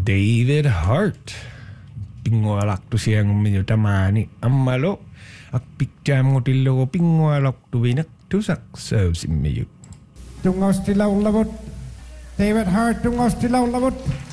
David Hart. Pingualak tu siang medyo tamani. Amalo. Ak pikjam ngotillo pingualak tu binak tu saksaw si medyo. Tungos tilaw labot. David Hart tungos tilaw labot.